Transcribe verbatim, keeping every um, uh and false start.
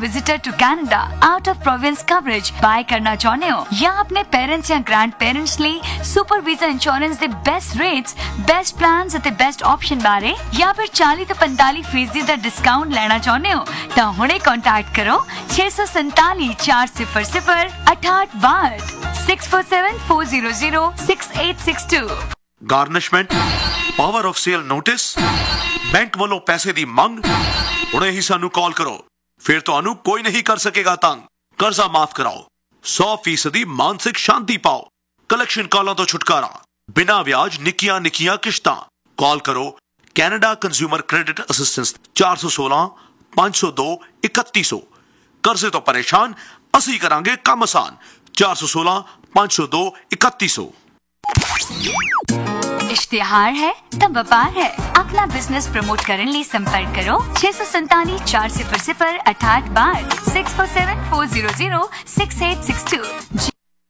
Visitor to Canada out of province coverage bye करना चाहते हो या अपने पेरेंट्स या ग्रैंड पेरेंट्स ਲਈ सुपर वीजा इंश्योरेंस ਦੇ बेस्ट रेट्स, बेस्ट प्लान्स ਅਤੇ बेस्ट ऑप्शन बारे या फिर चालीस ਤੋਂ पैंतालीस फीसदी ਦਾ डिस्काउंट लेना चाहते हो ਤਾਂ ਹੁਣੇ कांटेक्ट करो छह सौ सैंतालीस चार सिफर सिफर अठाठ बाहठ six four seven four zero zero six eight six to. Garnishment power of sale notice bank वालों पैसे दी मंग हुणे ही सानू कॉल करो फिर तुहानू कोई नहीं कर सकेगा तंग। कर्जा माफ कराओ सौ फीसदी मानसिक शांति पाओ कलेक्शन कॉलों तो छुटकारा बिना ब्याज निकिया निकिया किश्तां। कॉल करो कैनेडा कंज्यूमर क्रेडिट असिस्टेंस चार सौ सोलह पांच सौ दो इकत्ती सौ। कर्जे तो परेशान असी करांगे काम आसान चार सौ सोलह पांच सौ दो इकत्ती सौ। इश्तिहार है तब व्यापार है। अपना बिजनेस प्रमोट करने लिए संपर्क करो छह सौ सैंतालीस चार सिफर सिफर अठाठ बार six four seven four zero zero six eight six to.